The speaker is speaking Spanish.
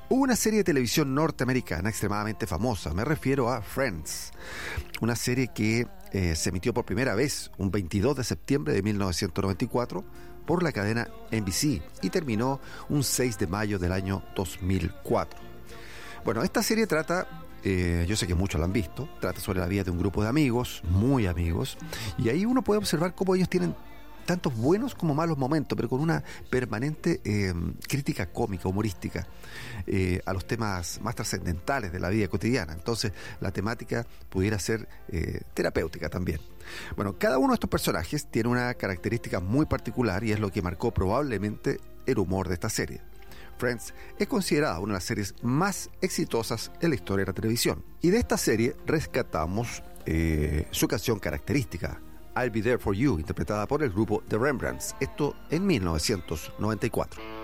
Hubo una serie de televisión norteamericana extremadamente famosa, me refiero a Friends, una serie que se emitió por primera vez un 22 de septiembre de 1994 por la cadena NBC y terminó un 6 de mayo del año 2004. Bueno, esta serie trata, yo sé que muchos la han visto, trata sobre la vida de un grupo de amigos, muy amigos, y ahí uno puede observar cómo ellos tienen tantos buenos como malos momentos, pero con una permanente crítica cómica, humorística, a los temas más trascendentales de la vida cotidiana. Entonces, la temática pudiera ser terapéutica también. Bueno, cada uno de estos personajes tiene una característica muy particular y es lo que marcó probablemente el humor de esta serie. Friends es considerada una de las series más exitosas en la historia de la televisión. Y de esta serie rescatamos su canción característica, I'll Be There For You, interpretada por el grupo The Rembrandts, esto en 1994.